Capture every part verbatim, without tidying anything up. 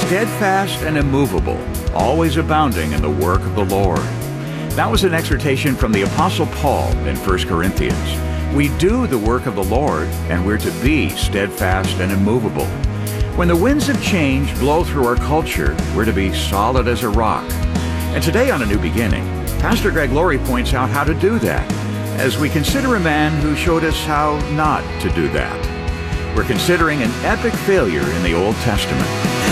steadfast and immovable, always abounding in the work of the Lord. That was an exhortation from the Apostle Paul in First Corinthians. We do the work of the Lord, and we're to be steadfast and immovable. When the winds of change blow through our culture, we're to be solid as a rock. And today on A New Beginning, Pastor Greg Laurie points out how to do that, as we consider a man who showed us how not to do that. We're considering an epic failure in the Old Testament.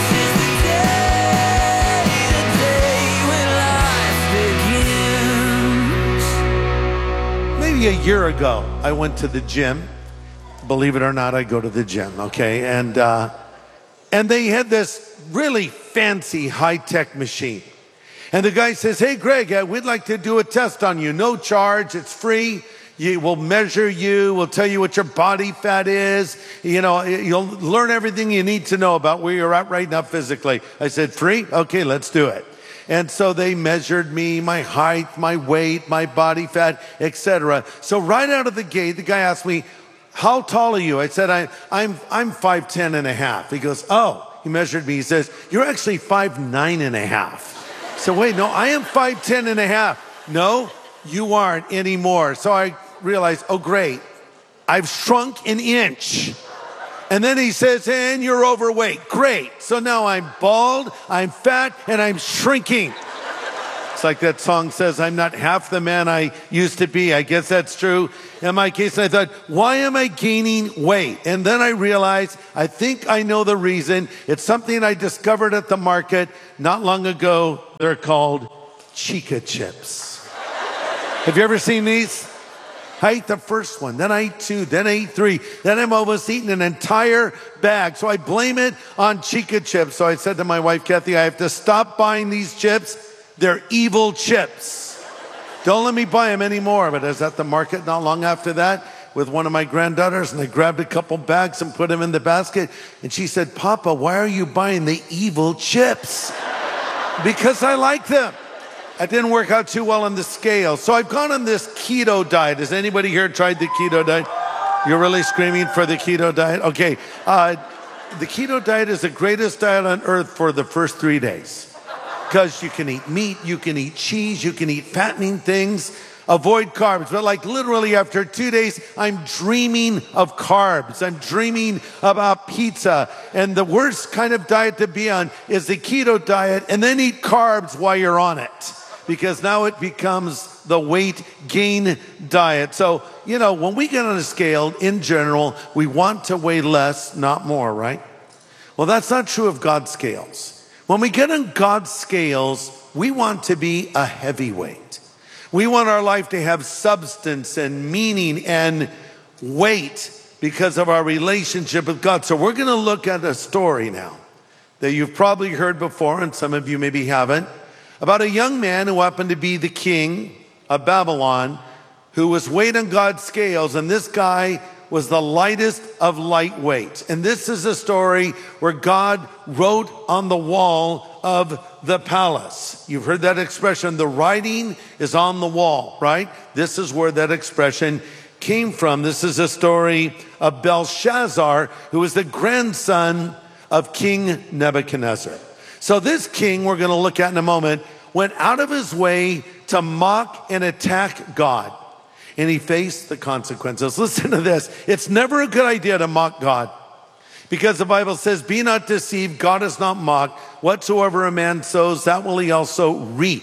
Maybe a year ago, I went to the gym. Believe it or not, I go to the gym, okay? And uh, and they had this really fancy high-tech machine. And the guy says, hey, Greg, uh, we'd like to do a test on you. No charge, it's free. You, we'll measure you. We'll tell you what your body fat is. You know, you'll learn everything you need to know about where you're at right now physically. I said, free? Okay, let's do it. And so they measured me, my height, my weight, my body fat, et cetera. So right out of the gate, the guy asked me, how tall are you? I said, I, I'm I'm five ten and a half. He goes, oh, he measured me. He says, you're actually five nine and a half. So wait, no, I am five ten and a half. No, you aren't anymore. So I realized, oh, great, I've shrunk an inch. And then he says, and you're overweight. Great. So now I'm bald, I'm fat, and I'm shrinking. It's like that song says, I'm not half the man I used to be. I guess that's true in my case. And I thought, why am I gaining weight? And then I realized, I think I know the reason. It's something I discovered at the market not long ago. They're called Chica chips. Have you ever seen these? I ate the first one, then I ate two, then I ate three, then I'm almost eating an entire bag. So I blame it on Chica chips. So I said to my wife, Kathy, I have to stop buying these chips. They're evil chips. Don't let me buy them anymore. But I was at the market not long after that with one of my granddaughters, and I grabbed a couple bags and put them in the basket. And she said, Papa, why are you buying the evil chips? Because I like them. It didn't work out too well on the scale. So I've gone on this keto diet. Has anybody here tried the keto diet? You're really screaming for the keto diet? Okay. Uh, the keto diet is the greatest diet on earth for the first three days. Because you can eat meat, you can eat cheese, you can eat fattening things, avoid carbs. But like literally after two days, I'm dreaming of carbs. I'm dreaming about pizza. And the worst kind of diet to be on is the keto diet, and then eat carbs while you're on it. Because now it becomes the weight gain diet. So, you know, when we get on a scale, in general, we want to weigh less, not more, right? Well, that's not true of God's scales. When we get on God's scales, we want to be a heavyweight. We want our life to have substance and meaning and weight because of our relationship with God. So we're going to look at a story now that you've probably heard before, and some of you maybe haven't, about a young man who happened to be the king of Babylon, who was weighed on God's scales, and this guy was the lightest of lightweight. And this is a story where God wrote on the wall of the palace. You've heard that expression, the writing is on the wall, right? This is where that expression came from. This is a story of Belshazzar, who was the grandson of King Nebuchadnezzar. So this king, we're going to look at in a moment, went out of his way to mock and attack God. And he faced the consequences. Listen to this. It's never a good idea to mock God. Because the Bible says, be not deceived, God is not mocked. Whatsoever a man sows, that will he also reap.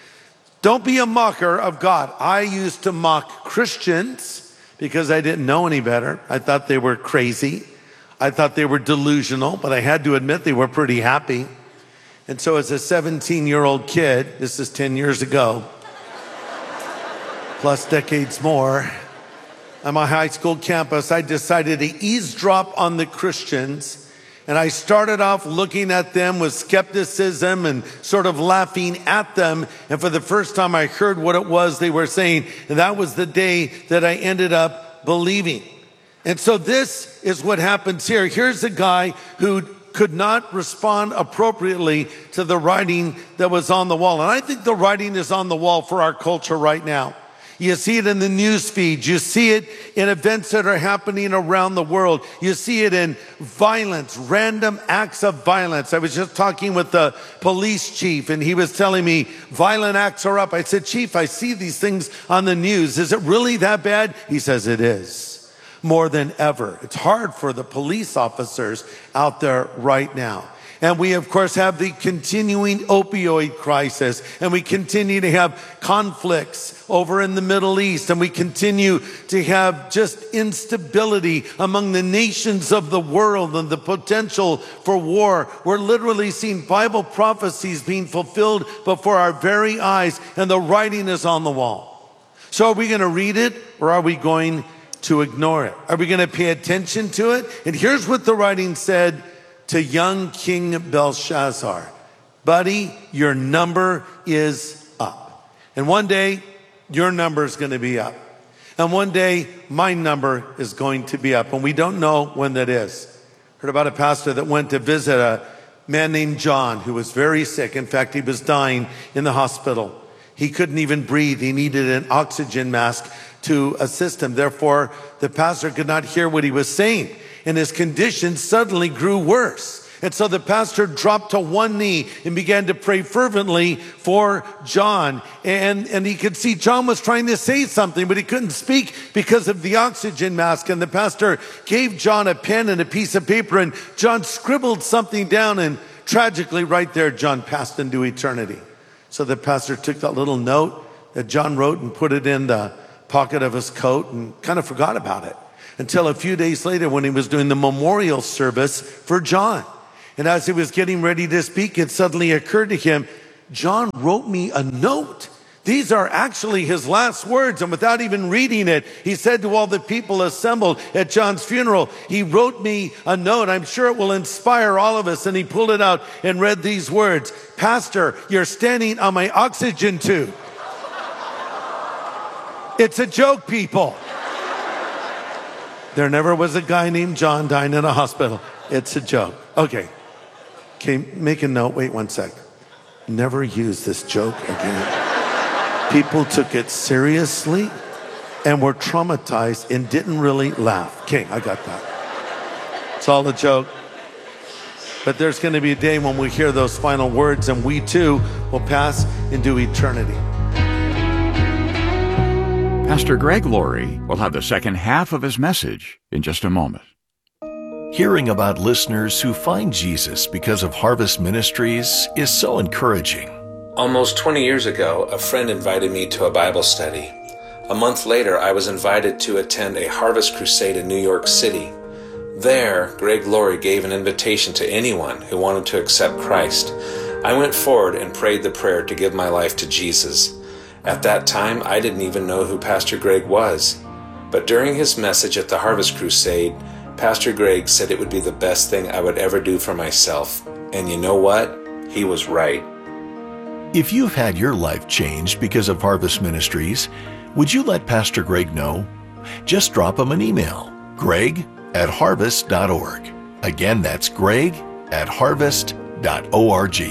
Don't be a mocker of God. I used to mock Christians because I didn't know any better. I thought they were crazy. I thought they were delusional, but I had to admit they were pretty happy. And so as a seventeen-year-old kid, this is ten years ago, plus decades more, on my high school campus, I decided to eavesdrop on the Christians. And I started off looking at them with skepticism and sort of laughing at them. And for the first time, I heard what it was they were saying. And that was the day that I ended up believing. And so this is what happens here. Here's a guy who could not respond appropriately to the writing that was on the wall. And I think the writing is on the wall for our culture right now. You see it in the news feeds. You see it in events that are happening around the world. You see it in violence, random acts of violence. I was just talking with the police chief, and he was telling me violent acts are up. I said, Chief, I see these things on the news. Is it really that bad? He says it is, more than ever. It's hard for the police officers out there right now. And we, of course, have the continuing opioid crisis, and we continue to have conflicts over in the Middle East, and we continue to have just instability among the nations of the world and the potential for war. We're literally seeing Bible prophecies being fulfilled before our very eyes, and the writing is on the wall. So are we going to read it, or are we going to ignore it? Are we going to pay attention to it? And here's what the writing said to young King Belshazzar. Buddy, your number is up. And one day, your number is going to be up. And one day, my number is going to be up. And we don't know when that is. Heard about a pastor that went to visit a man named John who was very sick. In fact, he was dying in the hospital. He couldn't even breathe. He needed an oxygen mask to assist him. Therefore, the pastor could not hear what he was saying, and his condition suddenly grew worse. And so the pastor dropped to one knee and began to pray fervently for John. And, and he could see John was trying to say something, but he couldn't speak because of the oxygen mask. And the pastor gave John a pen and a piece of paper, and John scribbled something down, and tragically right there, John passed into eternity. So the pastor took that little note that John wrote and put it in the pocket of his coat and kind of forgot about it, until a few days later when he was doing the memorial service for John. And as he was getting ready to speak, it suddenly occurred to him, John wrote me a note. These are actually his last words. And without even reading it, he said to all the people assembled at John's funeral, he wrote me a note. I'm sure it will inspire all of us. And he pulled it out and read these words. Pastor, you're standing on my oxygen tube. It's a joke, people. There never was a guy named John dying in a hospital. It's a joke. Okay. Okay, make a note. Wait one sec. Never use this joke again. People took it seriously and were traumatized and didn't really laugh. Okay, I got that. It's all a joke. But there's going to be a day when we hear those final words, and we too will pass into eternity. Pastor Greg Laurie will have the second half of his message in just a moment. Hearing about listeners who find Jesus because of Harvest Ministries is so encouraging. Almost twenty years ago, a friend invited me to a Bible study. A month later, I was invited to attend a Harvest Crusade in New York City. There, Greg Laurie gave an invitation to anyone who wanted to accept Christ. I went forward and prayed the prayer to give my life to Jesus. At that time, I didn't even know who Pastor Greg was. But during his message at the Harvest Crusade, Pastor Greg said it would be the best thing I would ever do for myself. And you know what? He was right. If you've had your life changed because of Harvest Ministries, would you let Pastor Greg know? Just drop him an email, greg at harvest dot org. Again, that's greg at harvest dot org.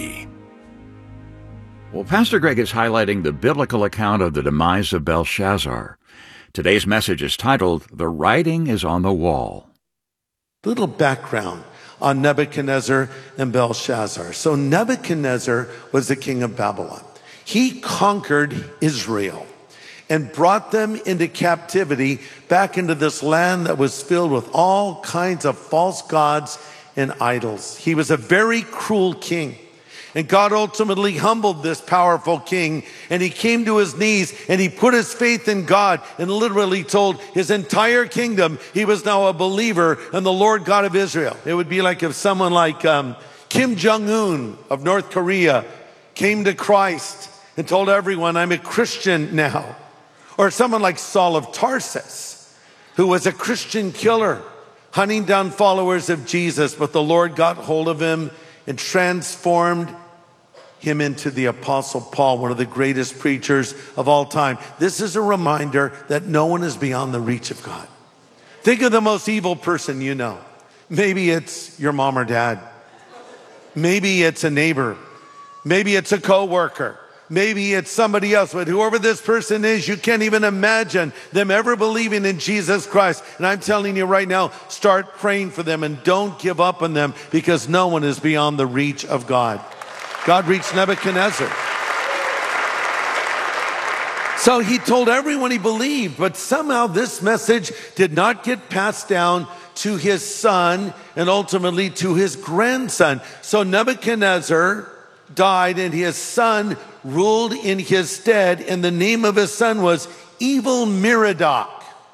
Well, Pastor Greg is highlighting the biblical account of the demise of Belshazzar. Today's message is titled, The Writing is on the Wall. Little background on Nebuchadnezzar and Belshazzar. So Nebuchadnezzar was the king of Babylon. He conquered Israel and brought them into captivity back into this land that was filled with all kinds of false gods and idols. He was a very cruel king. And God ultimately humbled this powerful king, and he came to his knees and he put his faith in God and literally told his entire kingdom he was now a believer in the Lord God of Israel. It would be like if someone like um, Kim Jong-un of North Korea came to Christ and told everyone, I'm a Christian now. Or someone like Saul of Tarsus, who was a Christian killer, hunting down followers of Jesus, but the Lord got hold of him and transformed him into the Apostle Paul, one of the greatest preachers of all time. This is a reminder that no one is beyond the reach of God. Think of the most evil person you know. Maybe it's your mom or dad. Maybe it's a neighbor. Maybe it's a coworker. Maybe it's somebody else, but whoever this person is, you can't even imagine them ever believing in Jesus Christ. And I'm telling you right now, start praying for them and don't give up on them, because no one is beyond the reach of God. God reached Nebuchadnezzar. So he told everyone he believed, but somehow this message did not get passed down to his son and ultimately to his grandson. So Nebuchadnezzar died and his son ruled in his stead, and the name of his son was Evil Merodach.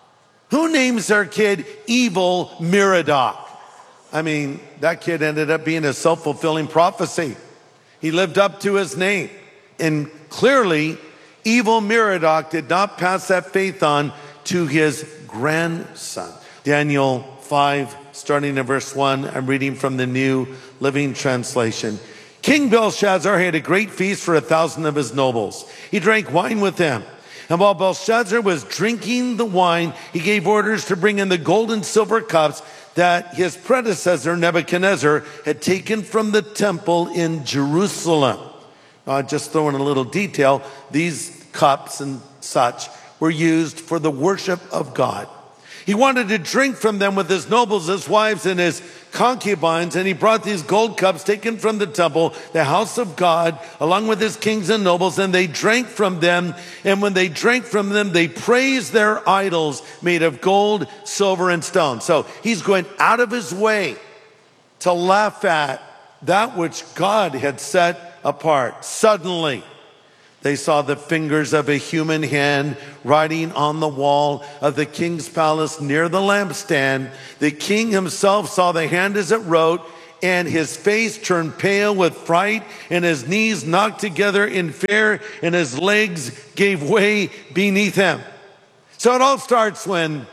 Who names their kid Evil Merodach? I mean, that kid ended up being a self-fulfilling prophecy. He lived up to his name. And clearly, Evil Merodach did not pass that faith on to his grandson. Daniel five, starting in verse one, I'm reading from the New Living Translation. King Belshazzar had a great feast for a thousand of his nobles. He drank wine with them. And while Belshazzar was drinking the wine, he gave orders to bring in the gold and silver cups that his predecessor Nebuchadnezzar had taken from the temple in Jerusalem. Uh, just throw in a little detail. These cups and such were used for the worship of God. He wanted to drink from them with his nobles, his wives, and his concubines, and he brought these gold cups taken from the temple, the house of God, along with his kings and nobles, and they drank from them. And when they drank from them, they praised their idols made of gold, silver, and stone. So he's going out of his way to laugh at that which God had set apart. Suddenly, they saw the fingers of a human hand writing on the wall of the king's palace near the lampstand. The king himself saw the hand as it wrote, and his face turned pale with fright, and his knees knocked together in fear, and his legs gave way beneath him. So it all starts when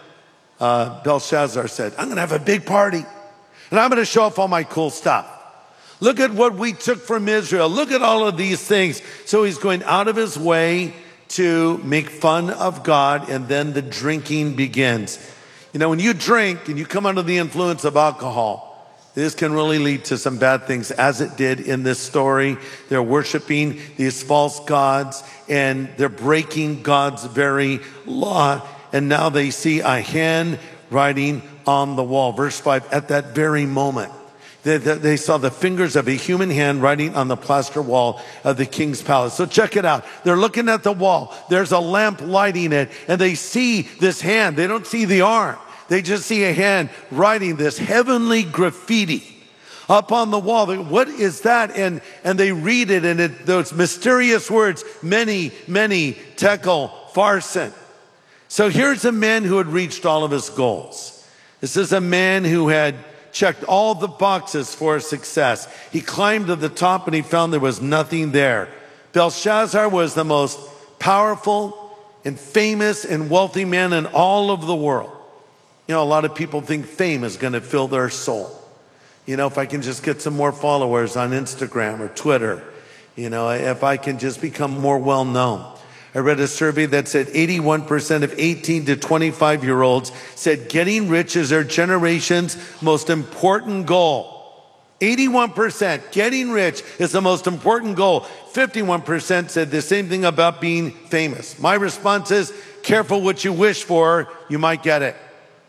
uh, Belshazzar said, I'm going to have a big party, and I'm going to show off all my cool stuff. Look at what we took from Israel. Look at all of these things. So he's going out of his way to make fun of God, and then the drinking begins. You know, when you drink and you come under the influence of alcohol, this can really lead to some bad things, as it did in this story. They're worshiping these false gods, and they're breaking God's very law. And now they see a hand writing on the wall. Verse five, at that very moment, They, they saw the fingers of a human hand writing on the plaster wall of the king's palace. So check it out. They're looking at the wall. There's a lamp lighting it, and they see this hand. They don't see the arm. They just see a hand writing this heavenly graffiti up on the wall. They, what is that? And, and they read it, and it, those mysterious words, many, many, tekel, farson. So here's a man who had reached all of his goals. This is a man who had checked all the boxes for success. He climbed to the top and he found there was nothing there. Belshazzar was the most powerful and famous and wealthy man in all of the world. You know, a lot of people think fame is going to fill their soul. You know, if I can just get some more followers on Instagram or Twitter, you know, if I can just become more well known. I read a survey that said eighty-one percent of eighteen to twenty-five year olds said getting rich is their generation's most important goal. eighty-one percent getting rich is the most important goal. fifty-one percent said the same thing about being famous. My response is, careful what you wish for, you might get it.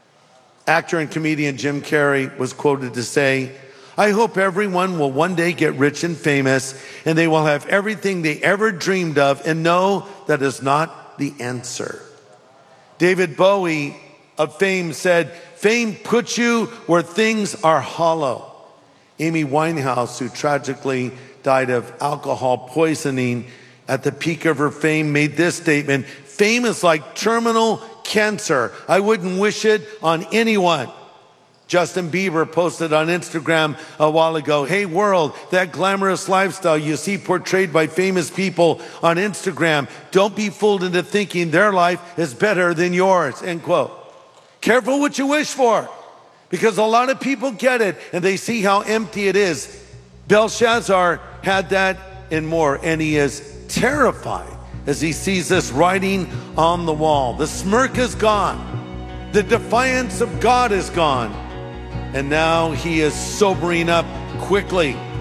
Actor and comedian Jim Carrey was quoted to say, I hope everyone will one day get rich and famous, and they will have everything they ever dreamed of, and know that is not the answer. David Bowie of fame said, fame puts you where things are hollow. Amy Winehouse, who tragically died of alcohol poisoning at the peak of her fame, made this statement, fame is like terminal cancer. I wouldn't wish it on anyone. Justin Bieber posted on Instagram a while ago, hey world, that glamorous lifestyle you see portrayed by famous people on Instagram, don't be fooled into thinking their life is better than yours, end quote. Careful what you wish for, because a lot of people get it and they see how empty it is. Belshazzar had that and more, and he is terrified as he sees this writing on the wall. The smirk is gone. The defiance of God is gone. And now he is sobering up quickly.